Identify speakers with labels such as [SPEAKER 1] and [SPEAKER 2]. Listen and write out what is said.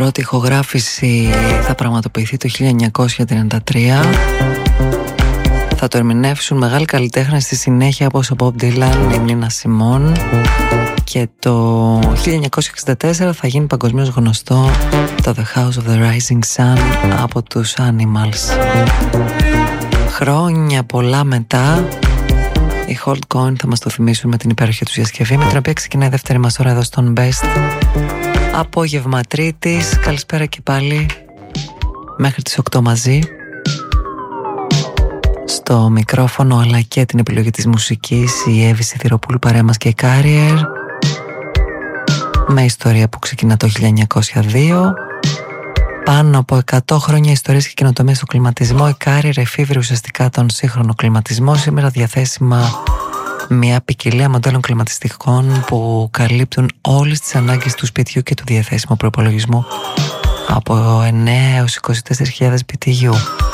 [SPEAKER 1] πρώτη ηχογράφηση θα πραγματοποιηθεί το 1933. Θα το ερμηνεύσουν μεγάλοι καλλιτέχνες στη συνέχεια όπως ο Bob Dylan, η Νίνα Σιμών, και το 1964 θα γίνει παγκοσμίως γνωστό το The House of the Rising Sun από τους Animals. Χρόνια πολλά μετά, οι Hold Coin θα μας το θυμίσουν με την υπέροχη τους διασκευή, με την οποία ξεκινάει η δεύτερη μας ώρα εδώ στον Best. Απόγευμα Τρίτης, καλησπέρα και πάλι, μέχρι τις 8 μαζί. Στο μικρόφωνο αλλά και την επιλογή της μουσικής η Εύη Σιδηροπούλου, παρέα μας και η Carrier, με ιστορία που ξεκινά το 1902. Πάνω από 100 χρόνια ιστορίες και καινοτομίες στο κλιματισμό. Η Carrier εφήβρε ουσιαστικά τον σύγχρονο κλιματισμό. Σήμερα διαθέσιμα μια ποικιλία μοντέλων κλιματιστικών που καλύπτουν όλες τις ανάγκες του σπιτιού και του διαθέσιμου προϋπολογισμού από 9 έως 24.000 BTU.